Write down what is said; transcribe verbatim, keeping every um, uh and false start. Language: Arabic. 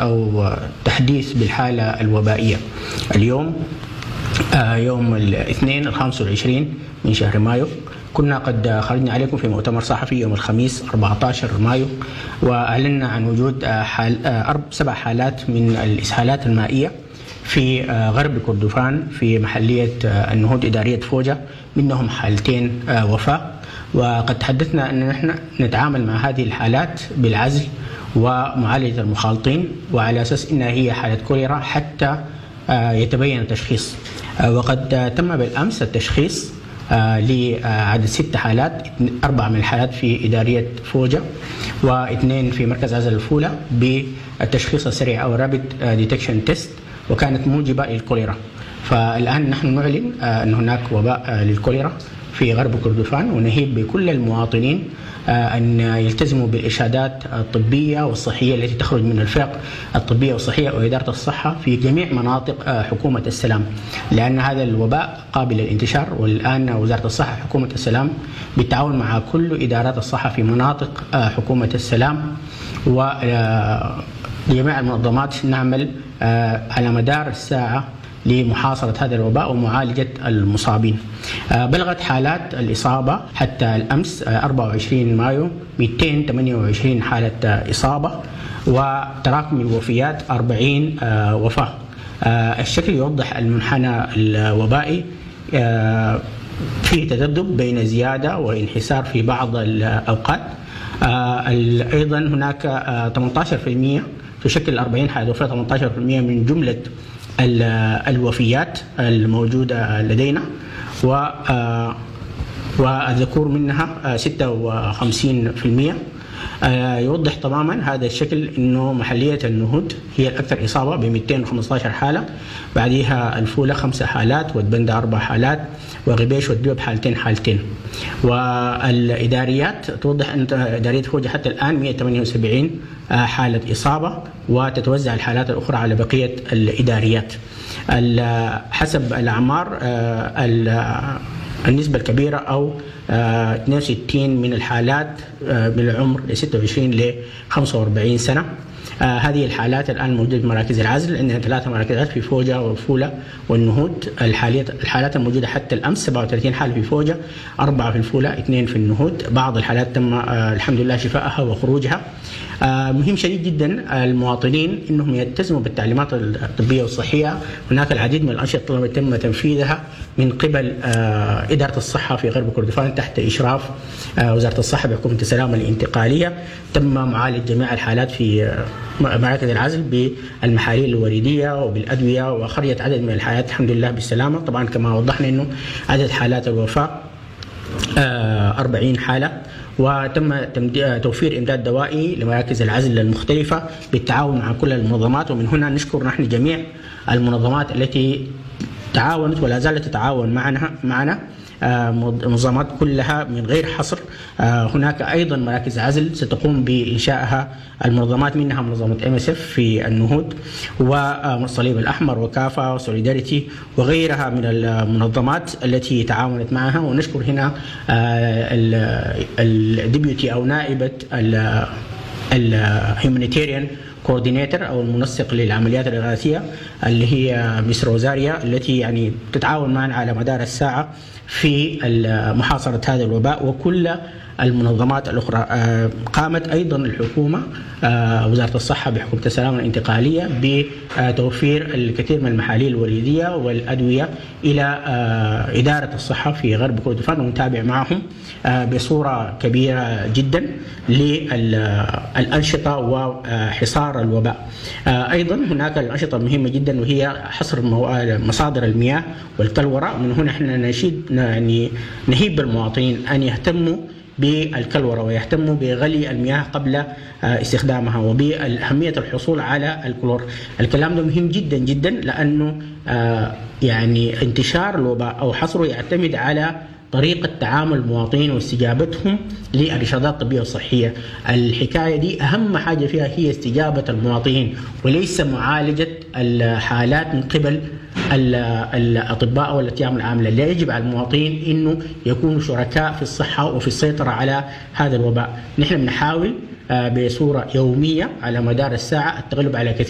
أو تحديث بالحالة الوبائية. اليوم يوم الاثنين الخامس والعشرين من شهر مايو، كنا قد خرجنا عليكم في مؤتمر صحفي يوم الخميس أربعة عشر مايو، وأعلنا عن وجود حال سبع حالات من الإسهالات المائية في غرب كردفان في محلية النهوض إدارية فوجة، منهم حالتين وفاة. وقد تحدثنا أن نحن نتعامل مع هذه الحالات بالعزل ومعالجة المخالطين، وعلى أساس أنها هي حالة كوليرا حتى يتبين التشخيص. وقد تم بالأمس التشخيص لعدد ست حالات، أربعة من الحالات في إدارية فوجة واثنين في مركز عزل الفولة بالتشخيص السريع أو رابيد ديتكشن تيست، وكانت موجبة للكوليرا. فالآن نحن نعلن أن هناك وباء للكوليرا في غرب كردفان، ونهيب بكل المواطنين أن يلتزموا بالإرشادات الطبية والصحية التي تخرج من الفرق الطبية والصحية وإدارة الصحة في جميع مناطق حكومة السلام، لأن هذا الوباء قابل للانتشار. والآن وزارة الصحة حكومة السلام بالتعاون مع كل إدارات الصحة في مناطق حكومة السلام وجميع المنظمات نعمل على مدار الساعة لمحاصرة هذا الوباء ومعالجة المصابين. بلغت حالات الإصابة حتى الأمس أربعة وعشرين مايو مئتين وثمانية وعشرين حالة إصابة، وتراكم الوفيات أربعين وفاة. الشكل يوضح المنحنى الوبائي فيه تذبذب بين زيادة وانحسار في بعض الأوقات. أيضا هناك ثمانية عشر بالمئة تشكل أربعين حالة وفاة ثمانية عشر بالمئة من جملة الوفيات الموجودة لدينا، والذكور منها ستة وخمسين بالمئة. يوضح تماما هذا الشكل أنه محلية النهوض هي الأكثر إصابة ب مئتين وخمسة عشر حالة، بعدها الفولة خمسة حالات، والبندة أربع حالات، وغبيش والديوب حالتين حالتين. والإداريات توضح أن إدارية فوجة حتى الآن مئة وثمانية وسبعين حالة إصابة، وتتوزع الحالات الأخرى على بقية الإداريات. حسب الأعمار النسبة الكبيرة أو اثنين وستين من الحالات بالعمر ل ستة وعشرين ل خمسة وأربعين سنة. آه هذه الحالات الآن موجودة في مراكز العزل، عندنا ثلاثة مراكز عزل في فوجة والفولة والنهوض. الحالات الحالات الموجودة حتى الأمس سبعة وثلاثين حالة في فوجة، أربعة في الفولة، اثنين في النهوض. بعض الحالات تم آه الحمد لله شفائها وخروجها. آه مهم شديد جدا المواطنين انهم يلتزموا بالتعليمات الطبيه والصحيه. هناك العديد من الانشطه تم تنفيذها من قبل آه اداره الصحه في غرب كردفان تحت اشراف آه وزاره الصحه بحكومه السلام الانتقاليه. تم معالجه جميع الحالات في آه مراكز العزل بالمحاليل الوريديه وبالادويه، وخرجت عدد من الحالات الحمد لله بالسلامه. طبعا كما وضحنا انه عدد حالات الوفاه آه أربعين حاله، وتم توفير إمداد دوائي لمراكز العزل المختلفة بالتعاون مع كل المنظمات. ومن هنا نشكر نحن جميع المنظمات التي تعاونت ولا زالت تتعاون معنا معنا منظمات كلها من غير حصر. هناك أيضا مراكز عزل ستقوم بإنشائها المنظمات، منها منظمة إم إس إف في النهوض، والصليب الأحمر وكافا وسوليداريتي وغيرها من المنظمات التي تعاونت معها. ونشكر هنا الديبيوتي أو نائبة الهيومانيتيريان كوردينيتور أو المنسق للعمليات الإغاثية اللي هي مس روزاريا، التي يعني تتعاون معنا على مدار الساعة في محاصرة هذا الوباء. وكل المنظمات الأخرى قامت أيضا الحكومة وزارة الصحة بحكومة السلام الانتقالية بتوفير الكثير من المحاليل الوريدية والأدوية إلى إدارة الصحة في غرب كردفان، ونتابع معهم بصورة كبيرة جدا للأنشطة وحصار الوباء. أيضا هناك الأنشطة مهمة جدا وهي حصر مصادر المياه والكلورة. من هنا احنا نشيد يعني نهيب بالمواطنين أن يهتموا بالكلورة ويهتموا بغلي المياه قبل استخدامها، وبأهمية الحصول على الكلور. الكلام ده مهم جدا جدا، لأنه يعني انتشار الوباء أو حصره يعتمد على طريقة تعامل المواطنين واستجابتهم للإرشادات الطبية والصحية. الحكاية دي أهم حاجة فيها هي استجابة المواطنين، وليس معالجة الحالات من قبل الأطباء أو الأطيام العاملة. لا، يجب على المواطنين أنه يكونوا شركاء في الصحة وفي السيطرة على هذا الوباء. نحن بنحاول بصورة يومية على مدار الساعة التغلب على كثير